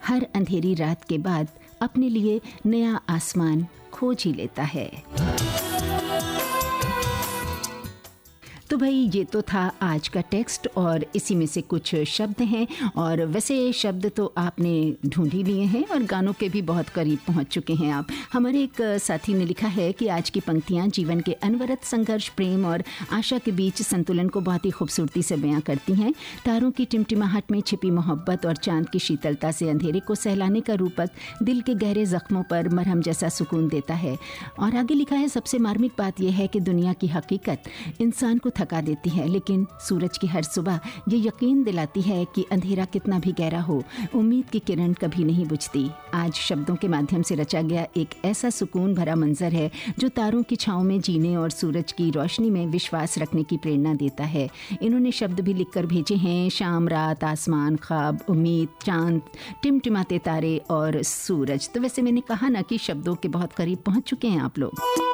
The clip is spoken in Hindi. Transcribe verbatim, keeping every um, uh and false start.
हर अंधेरी रात के बाद अपने लिए नया आसमान खोज ही लेता है। तो भाई ये तो था आज का टेक्स्ट और इसी में से कुछ शब्द हैं और वैसे शब्द तो आपने ढूंढ ही लिए हैं और गानों के भी बहुत करीब पहुंच चुके हैं आप। हमारे एक साथी ने लिखा है कि आज की पंक्तियां जीवन के अनवरत संघर्ष, प्रेम और आशा के बीच संतुलन को बहुत ही खूबसूरती से बयां करती हैं। तारों की टिमटिमाहट में छिपी मोहब्बत और चांद की शीतलता से अंधेरे को सहलाने का रूपक दिल के गहरे जख्मों पर मरहम जैसा सुकून देता है। और आगे लिखा है, सबसे मार्मिक बात यह है कि दुनिया की हकीकत इंसान को थका देती है, लेकिन सूरज की हर सुबह ये यकीन दिलाती है कि अंधेरा कितना भी गहरा हो, उम्मीद की किरण कभी नहीं बुझती। आज शब्दों के माध्यम से रचा गया एक ऐसा सुकून भरा मंजर है जो तारों की छांव में जीने और सूरज की रोशनी में विश्वास रखने की प्रेरणा देता है। इन्होंने शब्द भी लिखकर भेजे हैं, शाम, रात, आसमान, ख्वाब, उम्मीद, चांद, टिमटिमाते तारे और सूरज। तो वैसे मैंने कहा ना कि शब्दों के बहुत करीब पहुंच चुके हैं आप लोग।